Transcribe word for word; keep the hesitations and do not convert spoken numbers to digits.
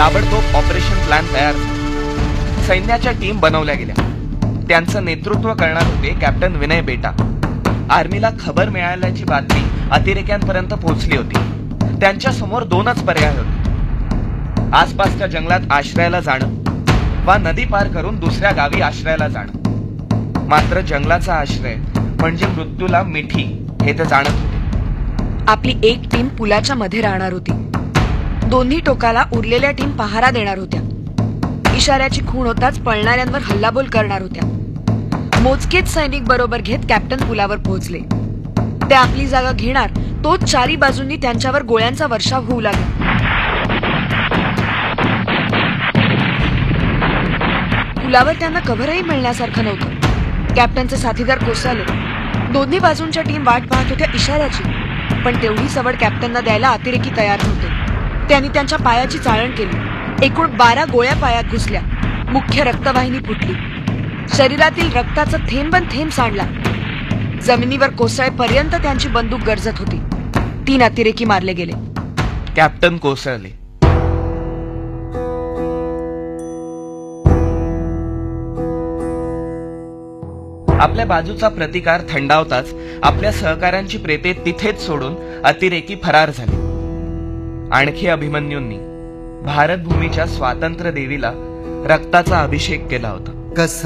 ताबडतोब operation plan तयार झाला. सैन्याच्या टीम बनवल्या गेल्या. त्यांचं नेतृत्व करणार होते कॅप्टन विनय बेटा. आर्मीला खबर मिळाल्याची बातमी अतिरेक्यांपर्यंत पोहोचली होती. त्यांच्या समोर दोनच पर्याय होते, आसपासच्या जंगलात आश्रयाला जाणं वा नदी पार करून दुसऱ्या गावी आश्रयाला जाणं. मात्र जंगलाचा आश्रय म्हणजे मृत्यूला मिठी हे ते जाणत होते. आपली एक टीम पुलाच्या मध्ये राहणार होती. दोन्ही टोकाला उरलेल्या टीम पहारा देणार होत्या. इशाऱ्याची खूण होताच पळणाऱ्यांवर हल्लाबोल करणार होत्या. मोजकेच सैनिक बरोबर घेत कॅप्टन पुलावर पोहोचले. ते आपली जागा घेणार तोच चारी बाजूंनी त्यांच्यावर गोळ्यांचा वर्षाव होऊ लागला. पुलावर त्यांना कव्हरही मिळण्यासारखं नव्हतं. कॅप्टनचे साथीदार कोसळले. दोन्ही बाजूंच्या टीम वाट पाहत होत्या इशाऱ्याची, पण तेवढी सवड कॅप्टनना द्यायला अतिरेकी तयार नव्हते. त्यांनी त्यांच्या पायाची चाळण केली. एकूण बारा गोळ्या पायात घुसल्या. मुख्य रक्तवाहिनी फुटली. शरीरातील रक्ताचं थेंबन थेंब सांडला. जमिनीवर कोसळेपर्यंत त्यांची बंदूक गरजत होती. तीन अतिरेकी मारले गेले. कॅप्टन कोसळले. आपल्या बाजूचा प्रतिकार थंडावताच आपल्या सहकाऱ्यांची प्रेते तिथेच सोडून अतिरेकी फरार झाले. आणखी अभिमन्यूंनी भारतभूमीच्या स्वातंत्र्य देवीला रक्ताचा अभिषेक केला होता.